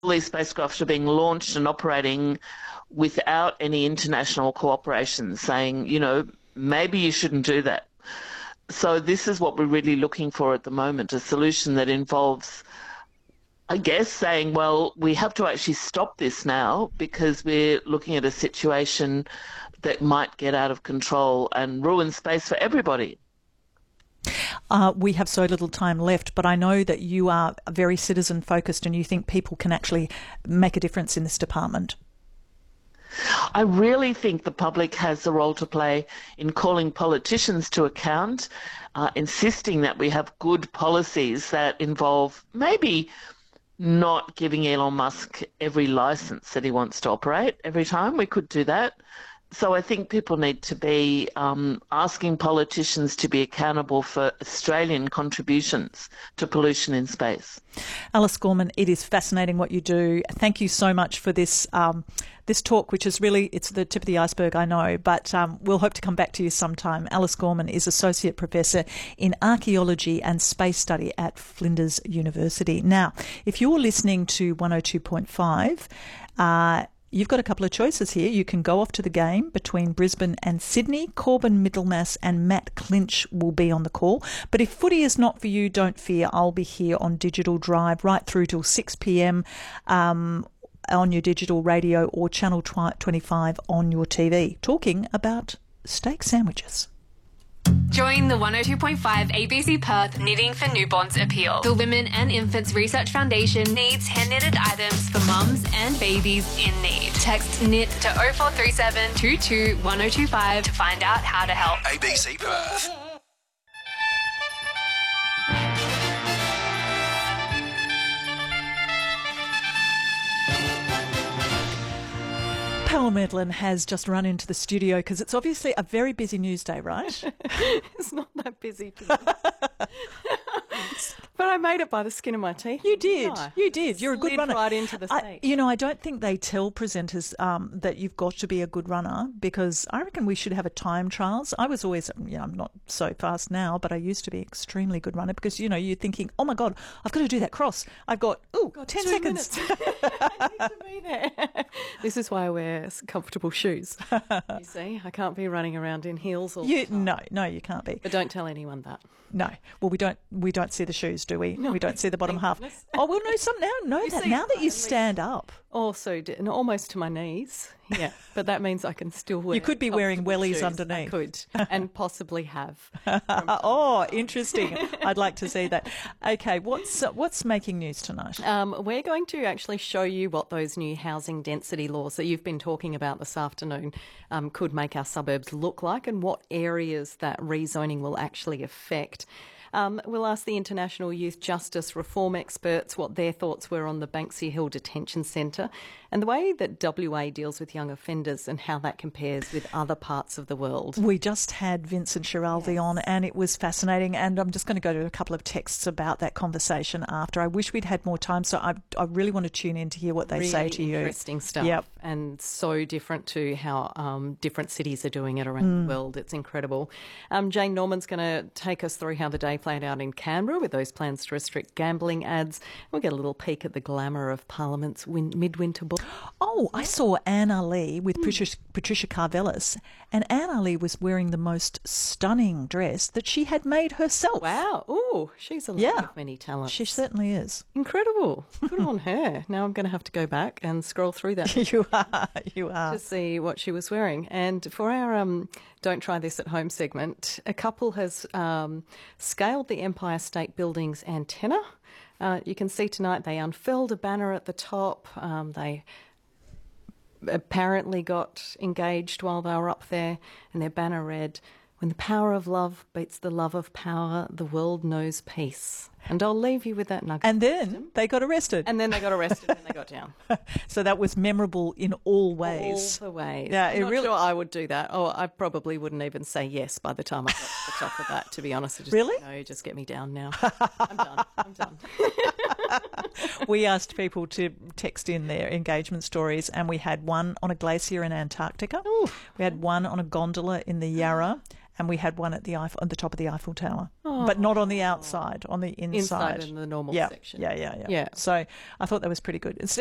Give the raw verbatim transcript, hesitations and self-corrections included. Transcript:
these spacecraft are being launched and operating without any international cooperation, saying, you know, maybe you shouldn't do that. So this is what we're really looking for at the moment, a solution that involves, I guess, saying, well, we have to actually stop this now because we're looking at a situation that might get out of control and ruin space for everybody. Uh, we have so little time left, but I know that you are very citizen-focused and you think people can actually make a difference in this department. I really think the public has a role to play in calling politicians to account, uh, insisting that we have good policies that involve maybe not giving Elon Musk every license that he wants to operate every time. We could do that. So I think people need to be um, asking politicians to be accountable for Australian contributions to pollution in space. Alice Gorman, it is fascinating what you do. Thank you so much for this um, this talk, which is really, it's the tip of the iceberg, I know, but um, we'll hope to come back to you sometime. Alice Gorman is Associate Professor in Archaeology and Space Study at Flinders University. Now, if you're listening to one oh two point five, uh, you've got a couple of choices here. You can go off to the game between Brisbane and Sydney. Corbin Middlemass and Matt Clinch will be on the call. But if footy is not for you, don't fear. I'll be here on Digital Drive right through till six p.m. Um, on your digital radio or Channel twenty-five on your T V, talking about steak sandwiches. Join the one oh two point five A B C Perth Knitting for Newborns appeal. The Women and Infants Research Foundation needs hand-knitted items for mums and babies in need. Text knit to oh four three seven, two two, one oh two five to find out how to help. A B C Perth. Pamela Medlin has just run into the studio because it's obviously a very busy news day, right? It's not that busy today. But I made it by the skin of my teeth. You did. I? You did. You're a good Slid runner. right into the I, seat. you know, I don't think they tell presenters um, that you've got to be a good runner, because I reckon we should have a time trials. I was always, you know, I'm not so fast now, but I used to be extremely good runner because, you know, you're thinking, oh my God, I've got to do that cross. I've got, ooh, got ten two seconds. I need to be there. This is why I wear comfortable shoes. You see, I can't be running around in heels all You, the time. no, no, you can't be. But don't tell anyone that. No. Well, we don't we don't see the shoes, do we? No, we don't see the bottom thank half. goodness. Oh, well, no, some now know You that. see Now that you finally. stand up. Also, d- and almost to my knees. Yeah, but that means I can still wear. You could be wearing comfortable wellies shoes. underneath. I could, and possibly have. Oh, interesting. I'd like to see that. Okay, what's uh, what's making news tonight? Um, we're going to actually show you what those new housing density laws that you've been talking about this afternoon um, could make our suburbs look like, and what areas that rezoning will actually affect. Um, we'll ask the International Youth Justice Reform experts what their thoughts were on the Banksia Hill Detention Centre and the way that W A deals with young offenders and how that compares with other parts of the world. We just had Vincent Schiraldi Yes. on, and it was fascinating, and I'm just going to go to a couple of texts about that conversation after. I wish we'd had more time, so I, I really want to tune in to hear what they Really say to you. interesting stuff. Yep. And so different to how um, different cities are doing it around Mm. the world. It's incredible. Um, Jane Norman's going to take us through how the day played out in Canberra with those plans to restrict gambling ads. We'll get a little peek at the glamour of Parliament's win- midwinter ball. Oh, I saw Anna Lee with Patricia, Patricia Karvelis, and Anna Lee was wearing the most stunning dress that she had made herself. Wow. Ooh, she's a Yeah. lady of many talents. She certainly is. Incredible. Good on her. Now I'm going to have to go back and scroll through that You are. You are. to see what she was wearing. And for our um, Don't Try This at Home segment, a couple has um, scaled the Empire State Building's antenna. Uh, you can see tonight they unfurled a banner at the top. Um, they apparently got engaged while they were up there, and their banner read, "When the power of love beats the love of power, the world knows peace." And I'll leave you with that nugget. And then they got arrested. And then they got arrested when they got down. So that was memorable in all ways. All the ways. Yeah, I'm it not really- sure I would do that. Oh, I probably wouldn't even say yes by the time I got to the top of that, to be honest. I just, Really? No, just get me down now. I'm done. I'm done. We asked people to text in their engagement stories, and we had one on a glacier in Antarctica. We had one on a gondola in the Yarra. And we had one at the Eiffel, at the top of the Eiffel Tower, but not on the outside, on the inside. Inside in the normal yeah, section. Yeah, yeah, yeah, Yeah. So I thought that was pretty good. It's